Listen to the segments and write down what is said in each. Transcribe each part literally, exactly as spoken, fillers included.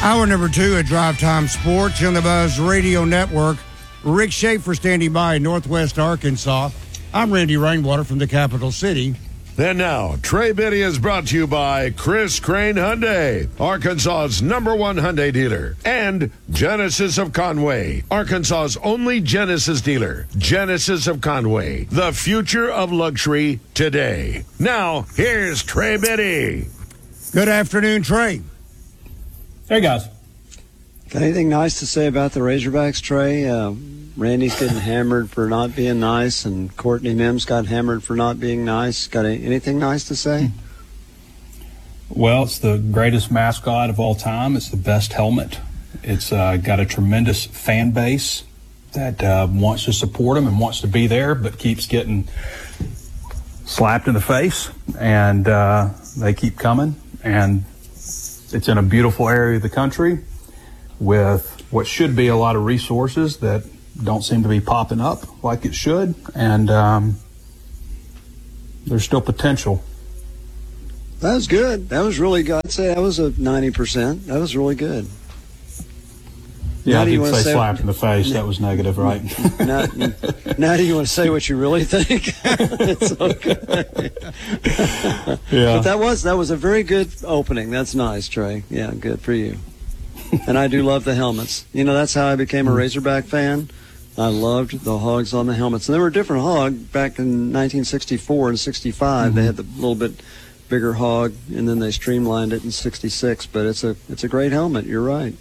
Hour number two at Drive Time Sports on the Buzz Radio Network. Rick Schaefer standing by in Northwest Arkansas. I'm Randy Rainwater from the capital city. And now, Trey Biddy is brought to you by Chris Crane Hyundai, Arkansas's number one Hyundai dealer, and Genesis of Conway, Arkansas's only Genesis dealer. Genesis of Conway, the future of luxury today. Now, here's Trey Biddy. Good afternoon, Trey. Hey, guys. Got anything nice to say about the Razorbacks, Trey? Uh, Randy's getting hammered for not being nice, and Courtney Mims got hammered for not being nice. Got any, anything nice to say? Well, it's the greatest mascot of all time. It's the best helmet. It's uh, got a tremendous fan base that uh, wants to support him and wants to be there, but keeps getting slapped in the face, and uh, they keep coming. And it's in a beautiful area of the country with what should be a lot of resources that don't seem to be popping up like it should. And um, there's still potential. That was good. That was really good. I'd say that was a ninety percent. That was really good. Yeah, now I did say, say slapped in the face. Now, that was negative, right? now, now do you want to say what you really think? It's okay. Yeah. But that was that was a very good opening. That's nice, Trey. Yeah, good for you. And I do love the helmets. You know, that's how I became a Razorback fan. I loved the hogs on the helmets. And they were a different hog back in nineteen sixty-four and sixty-five. Mm-hmm. They had the little bit bigger hog, and then they streamlined it in sixty-six. But it's a it's a great helmet. You're right.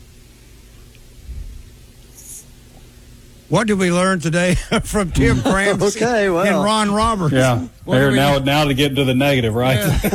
What did we learn today from Tim Cramps okay, well. and Ron Roberts? Yeah. There, now, now to get to the negative, right?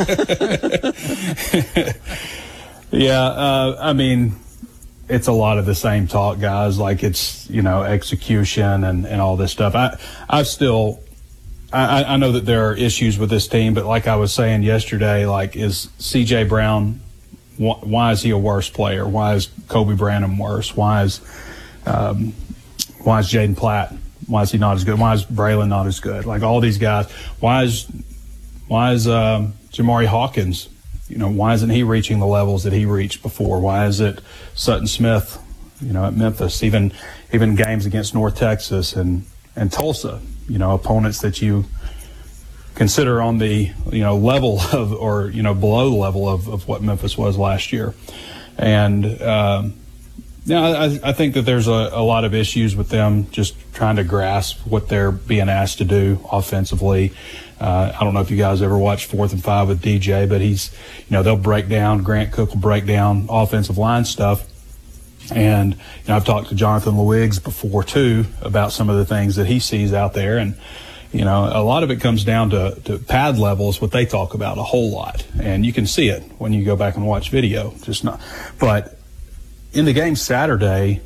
Yeah, yeah uh, I mean, it's a lot of the same talk, guys. Like, it's, you know, execution and, and all this stuff. I, I still, I, I know that there are issues with this team, but like I was saying yesterday, like, is C J Brown, wh- why is he a worse player? Why is Kobe Branham worse? Why is, um, why is Jaden Platt? Why is he not as good? Why is Braylon not as good? Like, all these guys. Why is, why is, um, Jamari Hawkins, you know, why isn't he reaching the levels that he reached before? Why is it Sutton Smith, you know, at Memphis, even even games against North Texas and, and Tulsa, you know, opponents that you consider on the, you know, level of, or, you know, below the level of, of what Memphis was last year. And, um, yeah, I, I think that there's a, a lot of issues with them just trying to grasp what they're being asked to do offensively. Uh, I don't know if you guys ever watched Fourth and Five with D J, but he's, you know, they'll break down, Grant Cook will break down offensive line stuff. And, you know, I've talked to Jonathan Lewiggs before, too, about some of the things that he sees out there. And, you know, a lot of it comes down to, to pad levels, what they talk about a whole lot. And you can see it when you go back and watch video. Just not, but in the game Saturday,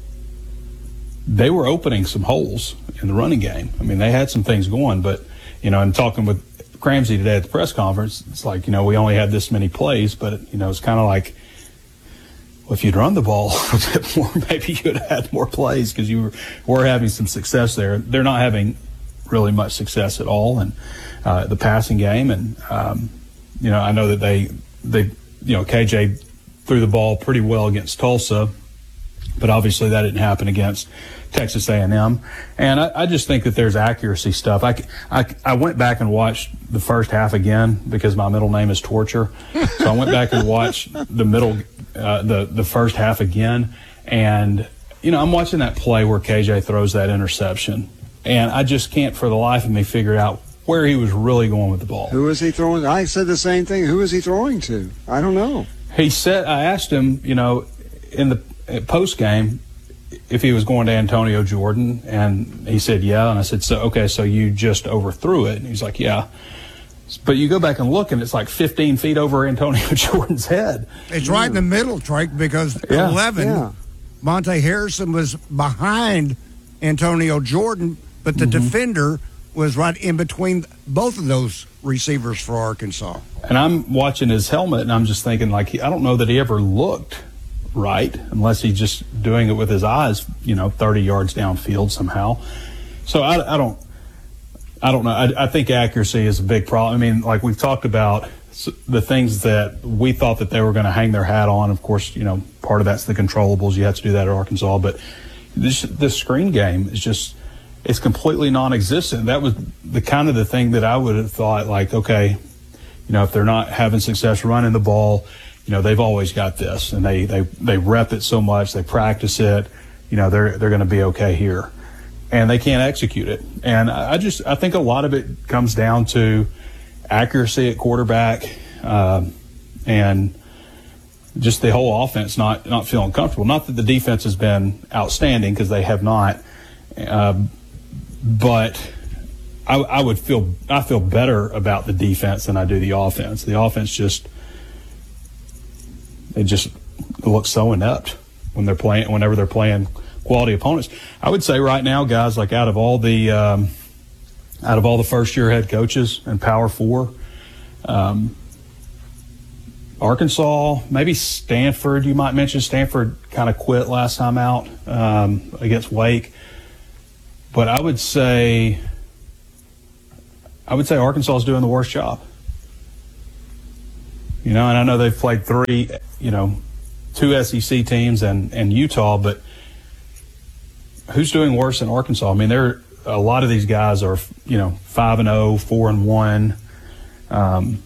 they were opening some holes in the running game. I mean, they had some things going, but, you know, and talking with Cramsey today at the press conference, it's like, you know, we only had this many plays, but, you know, it's kind of like, well, if you'd run the ball a bit more, maybe you'd have had more plays because you were, were having some success there. They're not having really much success at all in uh, the passing game. And, um, you know, I know that they, they, you know, K J threw the ball pretty well against Tulsa, but obviously that didn't happen against Texas A and M. And I, I just think that there's accuracy stuff. I, I, I went back and watched the first half again because my middle name is Torture. So I went back and watched the middle, uh, the, the first half again. And, you know, I'm watching that play where K J throws that interception. And I just can't for the life of me figure out where he was really going with the ball. Who was he throwing? I said the same thing. Who was he throwing to? I don't know. He said, I asked him, you know, in the post game, if he was going to Antonio Jordan, and he said, yeah. And I said, so, okay, so you just overthrew it. And he's like, yeah. But you go back and look, and it's like fifteen feet over Antonio Jordan's head. It's right in the middle, Trey, because yeah. eleven, yeah. Monte Harrison was behind Antonio Jordan, but the mm-hmm. defender was right in between both of those receivers for Arkansas. And I'm watching his helmet, and I'm just thinking, like, I don't know that he ever looked right unless he's just doing it with his eyes, you know, thirty yards downfield somehow. So I, I don't I don't know. I, I think accuracy is a big problem. I mean, like we've talked about the things that we thought that they were going to hang their hat on. Of course, you know, part of that's the controllables. You have to do that at Arkansas. But this this screen game is just it's completely non-existent. That was the kind of the thing that I would have thought, like, okay, you know, if they're not having success running the ball, you know, they've always got this, and they they they rep it so much, they practice it, you know, they're they're going to be okay here, and they can't execute it. And I just I think a lot of it comes down to accuracy at quarterback, um, and just the whole offense not not feeling comfortable. Not that the defense has been outstanding, because they have not, uh, but I, I would feel I feel better about the defense than I do the offense. The offense just it just looks so inept when they're playing whenever they're playing quality opponents. I would say right now, guys, like out of all the um, out of all the first year head coaches in Power Four, um, Arkansas, maybe Stanford. You might mention Stanford kind of quit last time out um, against Wake, but I would say I would say Arkansas is doing the worst job. You know, and I know they've played three, you know, two S E C teams and, and Utah, but who's doing worse than Arkansas? I mean, there a lot of these guys are, you know, five and zero, four and one. Um,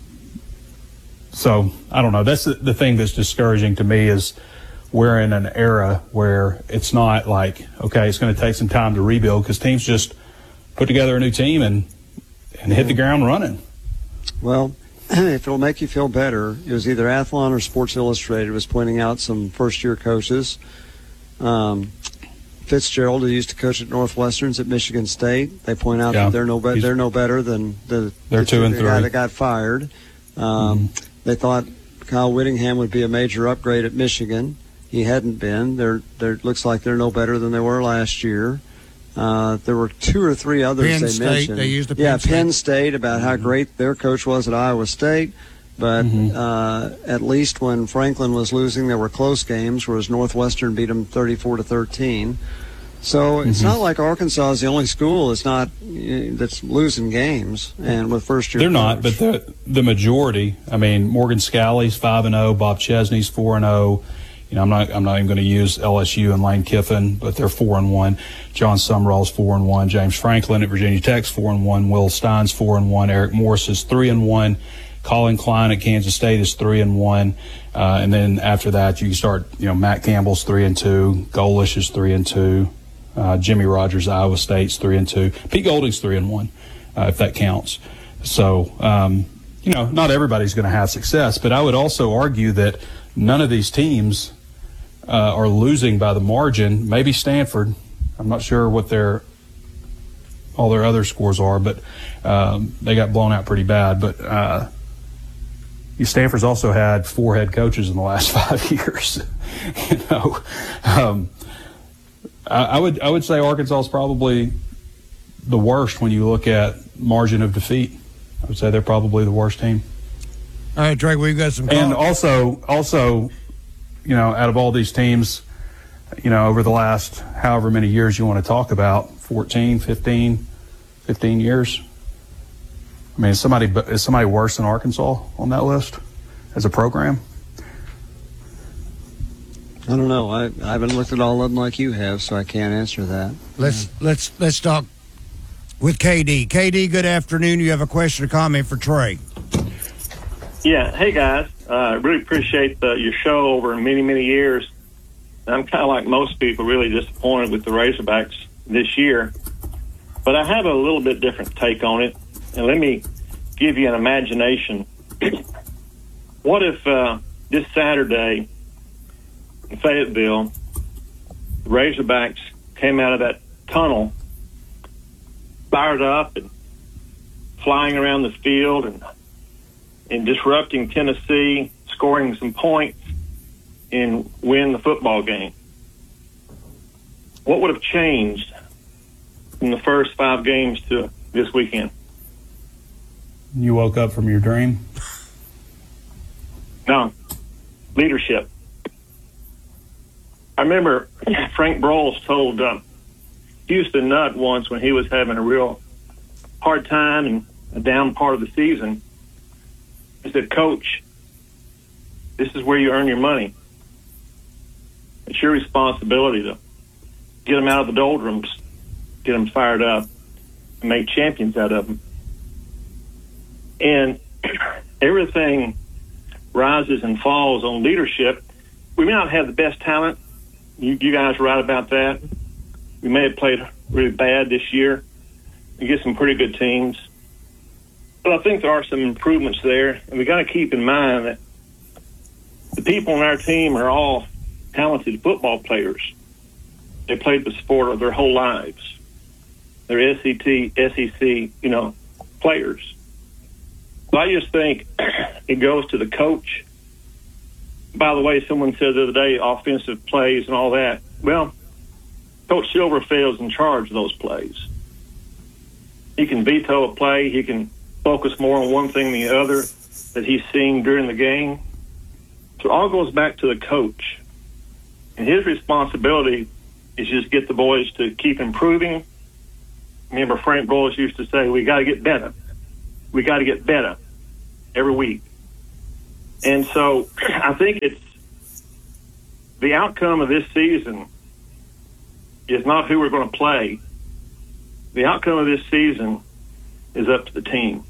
so I don't know. That's the, the thing that's discouraging to me is we're in an era where it's not like, okay, it's going to take some time to rebuild, because teams just put together a new team and and hit the ground running. Well, if it'll make you feel better, it was either Athlon or Sports Illustrated was pointing out some first-year coaches. Um, Fitzgerald, who used to coach at Northwestern's at Michigan State, they point out yeah, that they're no be- they're no better than the, they're the, two and the three. guy that got fired. Um, mm-hmm. They thought Kyle Whittingham would be a major upgrade at Michigan. He hadn't been. They're they're looks like they're no better than they were last year. Uh, there were two or three others Penn they State, mentioned. They used the Penn yeah, State. Penn State, about mm-hmm. how great their coach was at Iowa State. But mm-hmm. uh, at least when Franklin was losing, there were close games, whereas Northwestern beat them thirty-four to thirteen. So it's mm-hmm. not like Arkansas is the only school that's not uh, that's losing games, and with first year. They're coach. not, but the the majority. I mean, Morgan Scalley's five and zero, Bob Chesney's four and zero. You know, I'm not I'm not even going to use L S U and Lane Kiffin, but they're four and one. John Sumrall's four and one. James Franklin at Virginia Tech's four and one. Will Stein's four and one. Eric Morris is three and one. Colin Klein at Kansas State is three and one. Uh, and then after that, you can start. You know, Matt Campbell's three and two. Golish is three and two. Uh, Jimmy Rogers, Iowa State's three and two. Pete Golding's three and one, uh, if that counts. So, um, you know, not everybody's going to have success, but I would also argue that none of these teams uh, are losing by the margin. Maybe Stanford. I'm not sure what their all their other scores are, but um, they got blown out pretty bad. But uh, Stanford's also had four head coaches in the last five years. you know. Um, I would I would say Arkansas is probably the worst when you look at margin of defeat. I would say they're probably the worst team. All right, Drake, we've got some calls. And also, also, you know, out of all these teams, you know, over the last however many years you want to talk about, fourteen, fifteen, fifteen years. I mean, is somebody, is somebody worse than Arkansas on that list as a program? I don't know. I, I haven't looked at all of them like you have, so I can't answer that. Let's yeah. let's let's talk with K D. K D, good afternoon. You have a question or comment for Trey? Yeah. Hey guys, I uh, really appreciate the, your show over many many years. I'm kind of like most people, really disappointed with the Razorbacks this year, but I have a little bit different take on it. And let me give you an imagination. What if uh, this Saturday in Fayetteville, the Razorbacks came out of that tunnel fired up and flying around the field and and disrupting Tennessee, scoring some points, and win the football game? What would have changed from the first five games to this weekend? You woke up from your dream? No. Leadership. I remember Frank Broyles told uh, Houston Nutt once when he was having a real hard time and a down part of the season, he said, "Coach, this is where you earn your money. it's your responsibility to get them out of the doldrums, get them fired up, and make champions out of them. And everything rises and falls on leadership. We may not have the best talent. You, you guys are right about that. We may have played really bad this year. We get some pretty good teams. But I think there are some improvements there, and we got to keep in mind that the people on our team are all talented football players. They played the sport of their whole lives. They're S E T, S E C, you know, players. So I just think it goes to the coach. By the way, someone said the other day, offensive plays and all that. Well, Coach Silverfield's in charge of those plays. He can veto a play. He can focus more on one thing than the other that he's seeing during the game. So it all goes back to the coach. And his responsibility is just get the boys to keep improving. Remember, Frank Broyles used to say, we got to get better. We got to get better every week. And so I think it's the outcome of this season is not who we're going to play. The outcome of this season is up to the team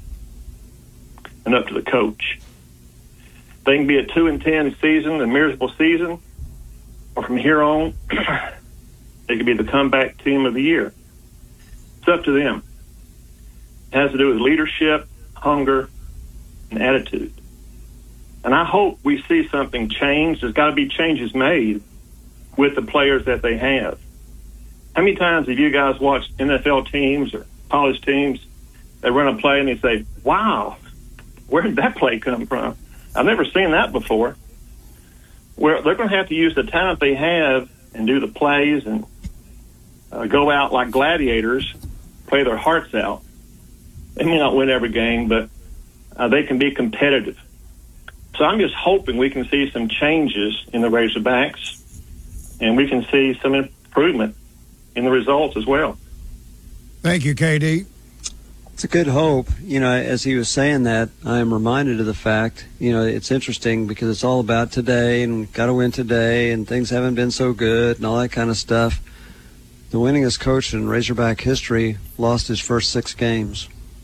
and up to the coach. They can be a two and ten season, a miserable season, or from here on, they could be the comeback team of the year. It's up to them. It has to do with leadership, hunger, and attitude. And I hope we see something change. There's got to be changes made with the players that they have. How many times have you guys watched N F L teams or college teams that run a play and they say, wow, where did that play come from? I've never seen that before. Where they're going to have to use the talent they have and do the plays and uh, go out like gladiators, play their hearts out. They may not win every game, but uh, they can be competitive. So I'm just hoping we can see some changes in the Razorbacks, and we can see some improvement in the results as well. Thank you, K D. It's a good hope. You know, as he was saying that, I am reminded of the fact, you know, it's interesting because it's all about today and got to win today and things haven't been so good and all that kind of stuff. The winningest coach in Razorback history lost his first six games.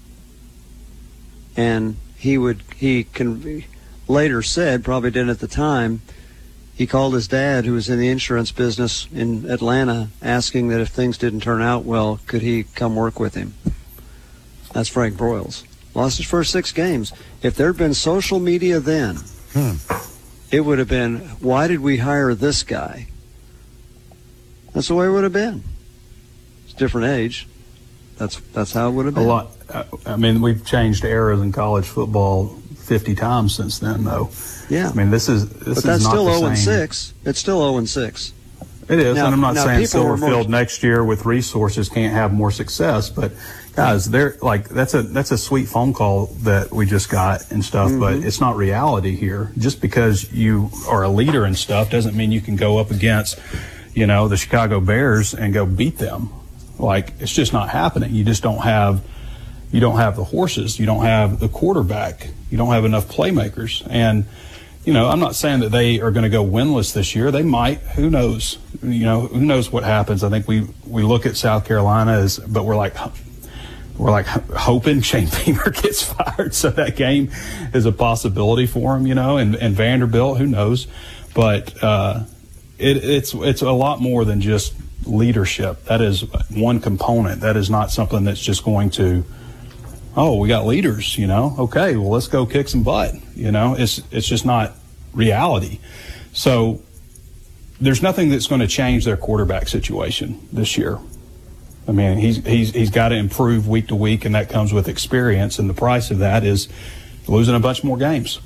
And he would, he can later said, probably didn't at the time, he called his dad, who was in the insurance business in Atlanta, asking that if things didn't turn out well, could he come work with him? That's Frank Broyles. Lost his first six games. If there had been social media then, hmm. it would have been, why did we hire this guy? That's the way it would have been. It's a different age. That's that's how it would have been. A lot. I mean, we've changed eras in college football fifty times since then, though. Yeah. I mean, this is this but is that's not still the zero and same. six. It's still zero and six. It is, now, and I'm not saying Silverfield more... next next year with resources can't have more success, but guys, they're like that's a that's a sweet phone call that we just got and stuff, mm-hmm. but it's not reality here. Just because you are a leader and stuff doesn't mean you can go up against, you know, the Chicago Bears and go beat them. Like, it's just not happening. You just don't have you don't have the horses, you don't have the quarterback, you don't have enough playmakers. And you know, I'm not saying that they are going to go winless this year. They might. Who knows? You know, who knows what happens? I think we, we look at South Carolina as, but we're like, we're like hoping Shane Beamer gets fired, so that game is a possibility for him. You know, and, and Vanderbilt, who knows? But uh, it, it's it's a lot more than just leadership. That is one component. That is not something that's just going to, oh, we got leaders, you know, okay, well, let's go kick some butt. You know, it's it's just not reality. So there's nothing that's going to change their quarterback situation this year. I mean, he's he's he's got to improve week to week, and that comes with experience, and the price of that is losing a bunch more games.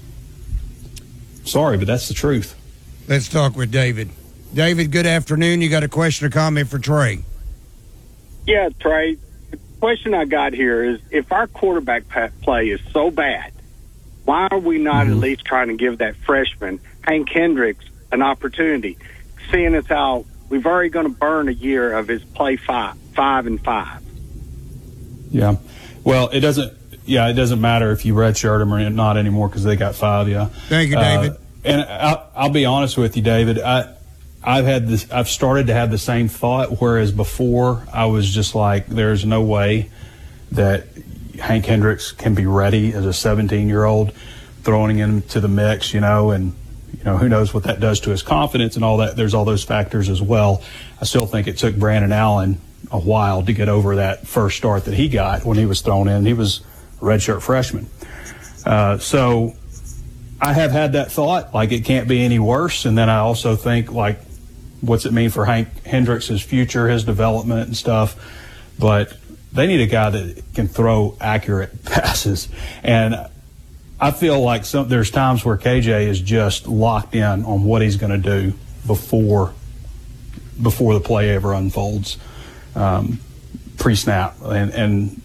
Sorry, but that's the truth. Let's talk with David. David, good afternoon. You got a question or comment for Trey? Yeah, Trey. The question I got here is, if our quarterback play is so bad, why are we not mm-hmm. at least trying to give that freshman, Hank Hendricks, an opportunity, seeing as how we've already going to burn a year of his play five, five and five? Yeah. Well, it doesn't, yeah, it doesn't matter if you redshirt him or not anymore because they got five, yeah. Thank you, David. Uh, and I'll, I'll be honest with you, David. I, I've had this. I've started to have the same thought. Whereas before, I was just like, "There's no way that Hank Hendricks can be ready as a seventeen-year-old, throwing him into the mix." You know, and you know who knows what that does to his confidence and all that. There's all those factors as well. I still think it took Brandon Allen a while to get over that first start that he got when he was thrown in. He was a redshirt freshman. Uh, so I have had that thought, like it can't be any worse. And then I also think, like, what's it mean for Hank Hendricks' future, his development and stuff? But they need a guy that can throw accurate passes. And I feel like some, there's times where K J is just locked in on what he's going to do before before the play ever unfolds, um, pre-snap. And, and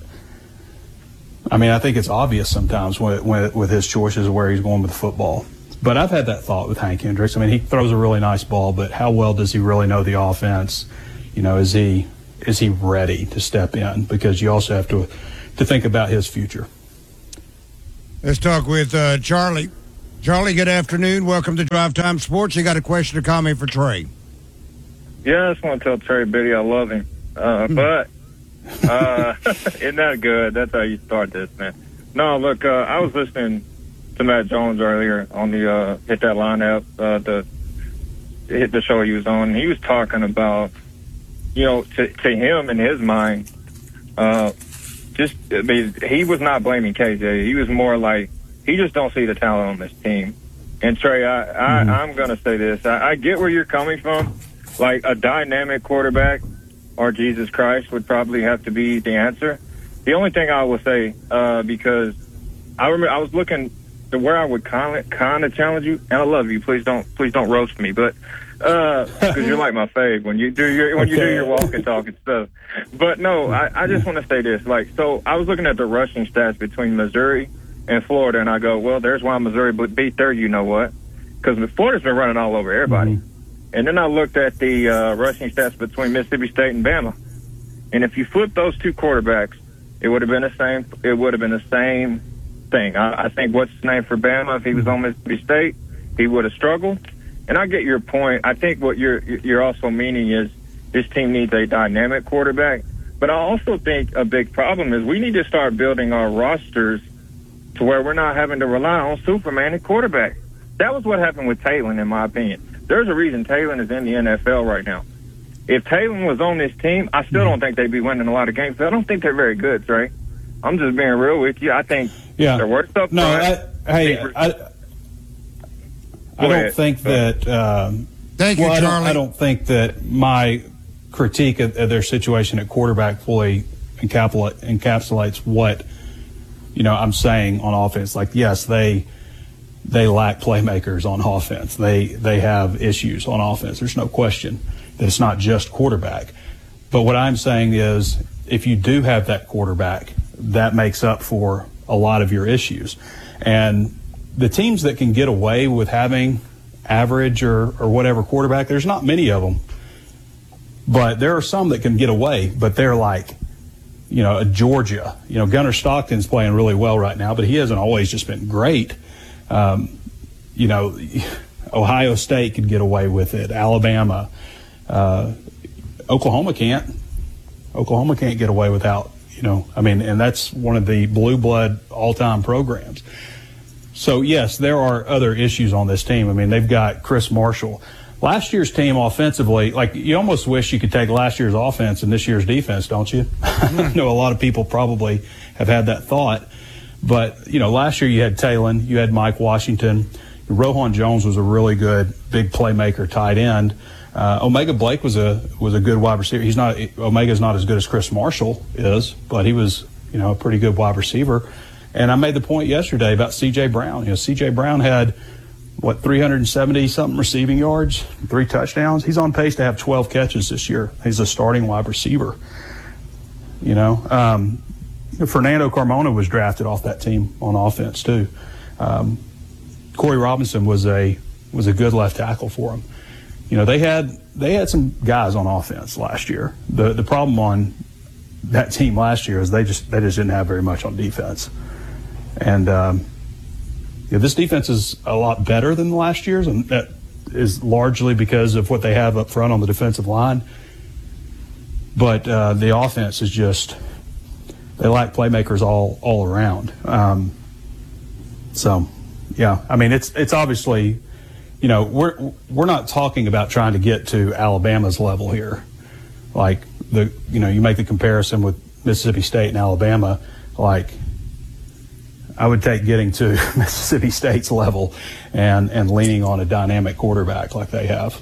I mean, I think it's obvious sometimes when, when, with his choices of where he's going with the football. But I've had that thought with Hank Hendricks. I mean, he throws a really nice ball, but how well does he really know the offense? You know, is he is he ready to step in? Because you also have to to think about his future. Let's talk with uh, Charlie. Charlie, good afternoon. Welcome to Drive Time Sports. You got a question or comment for Trey? Yeah, I just want to tell Trey Biddy I love him. Uh, but uh, isn't that good? That's how you start this, man. No, look, uh, I was listening to Matt Jones earlier on the uh, Hit That Lineup, uh, the hit the show he was on. He was talking about, you know, to, to him in his mind, uh, just I mean, he was not blaming K J. He was more like he just don't see the talent on this team. And Trey, I, I mm-hmm. I'm going to say this: I, I get where you're coming from. Like a dynamic quarterback or Jesus Christ would probably have to be the answer. The only thing I will say, uh, because I remember I was looking to where I would kind of kind of challenge you, and I love you. Please don't please don't roast me, but because uh, you're like my fave when you do your when you do your walk and talk and stuff. But no, I, I just want to say this. Like, so I was looking at the rushing stats between Missouri and Florida, and I go, well, there's why Missouri beat their you know what, because Florida's been running all over everybody. Mm-hmm. And then I looked at the uh, rushing stats between Mississippi State and Bama, and if you flip those two quarterbacks, it would have been the same. It would have been the same thing. I, I think what's his name for Bama, if he was on Mississippi State, he would have struggled. And I get your point. I think what you're you're also meaning is this team needs a dynamic quarterback. But I also think a big problem is we need to start building our rosters to where we're not having to rely on Superman at quarterback. That was what happened with Taylor, in my opinion. There's a reason Taylor is in the N F L right now. If Taylor was on this team, I still don't think they'd be winning a lot of games. I don't think they're very good, Trey. I'm just being real with you. I think yeah. they're worse up No, front. I, hey, I, I don't ahead. think that um, – Thank well, you, I Charlie. don't, I don't think that my critique of, of their situation at quarterback fully encapsulate, encapsulates what, you know, I'm saying on offense. Like, yes, they – they lack playmakers on offense. They they have issues on offense. There's no question that it's not just quarterback. But what I'm saying is if you do have that quarterback, that makes up for a lot of your issues. And the teams that can get away with having average or, or whatever quarterback, there's not many of them. But there are some that can get away, but they're like, you know, a Georgia. You know, Gunnar Stockton's playing really well right now, but he hasn't always just been great. Um, you know, Ohio State could get away with it. Alabama, uh, Oklahoma can't. Oklahoma can't get away without, you know, I mean, and that's one of the blue blood all-time programs. So, yes, there are other issues on this team. I mean, they've got Chris Marshall. Last year's team offensively, like you almost wish you could take last year's offense and this year's defense, don't you? I know a lot of people probably have had that thought. But, you know, last year you had Talon, you had Mike Washington. Rohan Jones was a really good big playmaker tight end. Uh, Omega Blake was a was a good wide receiver. He's not Omega's not as good as Chris Marshall is, but he was, you know, a pretty good wide receiver. And I made the point yesterday about C J Brown. You know, C J Brown had, what, three hundred seventy something receiving yards, three touchdowns. He's on pace to have twelve catches this year. He's a starting wide receiver. You know, um, Fernando Carmona was drafted off that team on offense too. Um, Corey Robinson was a was a good left tackle for him. You know, they had they had some guys on offense last year. The the problem on that team last year is they just they just didn't have very much on defense. And um, yeah, this defense is a lot better than last year's, and that is largely because of what they have up front on the defensive line. But uh, the offense is just, they lack playmakers all all around. Um, so, yeah, I mean, it's it's obviously, you know, we're we're not talking about trying to get to Alabama's level here. Like the, you know, you make the comparison with Mississippi State and Alabama. Like, I would take getting to Mississippi State's level and and leaning on a dynamic quarterback like they have.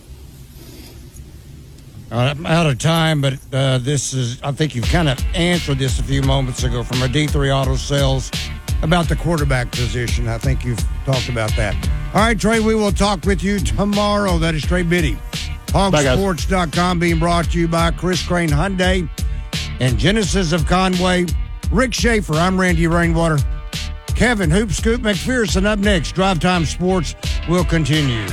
Uh, I'm out of time, but uh, this is, I think you've kind of answered this a few moments ago from our D three Auto Sales about the quarterback position. I think you've talked about that. All right, Trey, we will talk with you tomorrow. That is Trey Biddy. hog sports dot com being brought to you by Chris Crane Hyundai and Genesis of Conway. Rick Schaefer, I'm Randy Rainwater. Kevin Hoop Scoop McPherson up next. Drive Time Sports will continue.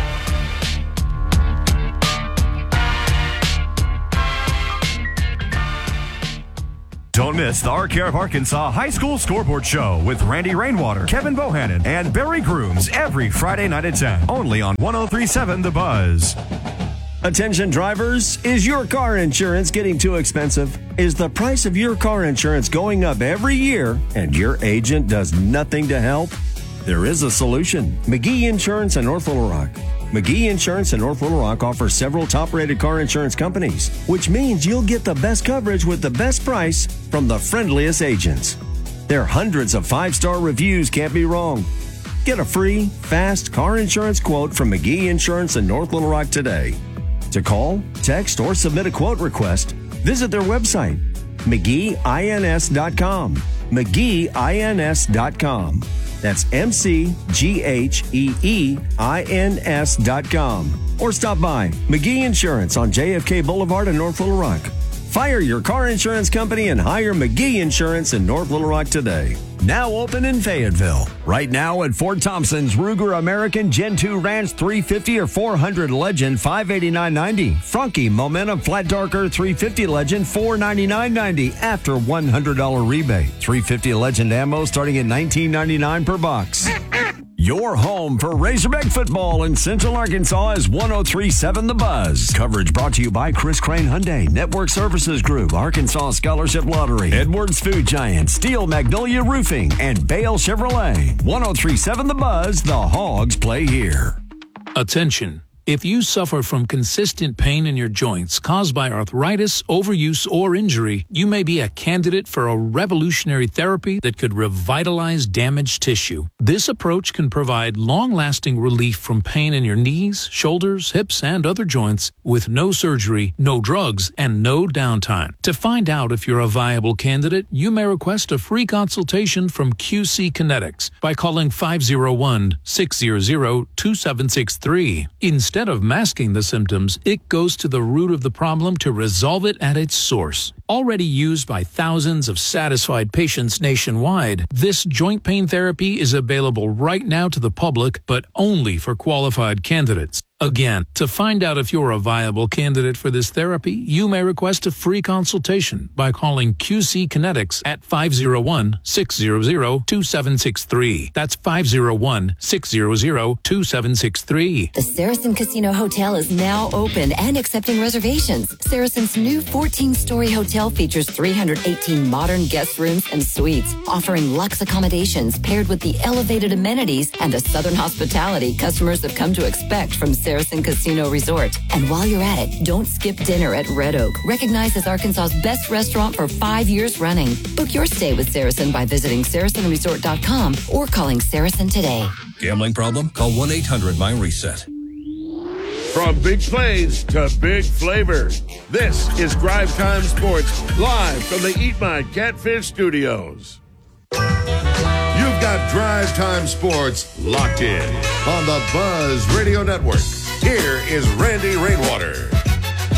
Don't miss the Our Care of Arkansas High School Scoreboard Show with Randy Rainwater, Kevin Bohannon, and Barry Grooms every Friday night at ten, only on one oh three point seven The Buzz. Attention drivers, is your car insurance getting too expensive? Is the price of your car insurance going up every year and your agent does nothing to help? There is a solution. McGee Insurance in North Little Rock. McGee Insurance in North Little Rock offers several top-rated car insurance companies, which means you'll get the best coverage with the best price from the friendliest agents. Their hundreds of five-star reviews can't be wrong. Get a free, fast car insurance quote from McGee Insurance in North Little Rock today. To call, text, or submit a quote request, visit their website, McGee Ins dot com. McGee Ins dot com. That's M C G H E E I N S dot com. Or stop by McGee Insurance on J F K Boulevard in North Little Rock. Fire your car insurance company and hire McGee Insurance in North Little Rock today. Now open in Fayetteville. Right now at Fort Thompson's Ruger American Gen two Ranch three fifty or four hundred Legend five eighty-nine ninety. Franke Momentum Flat Darker three fifty Legend four ninety-nine ninety after one hundred dollars rebate. three fifty Legend ammo starting at nineteen ninety-nine per box. Your home for Razorback football in Central Arkansas is one oh three point seven The Buzz. Coverage brought to you by Chris Crane Hyundai, Network Services Group, Arkansas Scholarship Lottery, Edwards Food Giant, Steel Magnolia Roofing, and Bale Chevrolet. one oh three point seven The Buzz, the Hogs play here. Attention. If you suffer from consistent pain in your joints caused by arthritis, overuse, or injury, you may be a candidate for a revolutionary therapy that could revitalize damaged tissue. This approach can provide long-lasting relief from pain in your knees, shoulders, hips, and other joints with no surgery, no drugs, and no downtime. To find out if you're a viable candidate, you may request a free consultation from Q C Kinetics by calling five oh one, six hundred, two seven six three. Instead Instead of masking the symptoms, it goes to the root of the problem to resolve it at its source. Already used by thousands of satisfied patients nationwide, this joint pain therapy is available right now to the public, but only for qualified candidates. Again, to find out if you're a viable candidate for this therapy, you may request a free consultation by calling Q C Kinetics at five oh one, six hundred, two seven six three. That's five oh one, six hundred, two seven six three. The Saracen Casino Hotel is now open and accepting reservations. Saracen's new fourteen-story hotel features three hundred eighteen modern guest rooms and suites, offering luxe accommodations paired with the elevated amenities and the southern hospitality customers have come to expect from Saracen Casino Resort. And while you're at it, don't skip dinner at Red Oak, recognized as Arkansas's best restaurant for five years running. Book your stay with Saracen by visiting Saracen Resort dot com or calling Saracen today. Gambling problem? Call one eight hundred my reset. From big plays to big flavor, this is Drive Time Sports, live from the Eat My Catfish studios. You've got Drive Time Sports locked in on the Buzz Radio Network. Here is Randy Rainwater.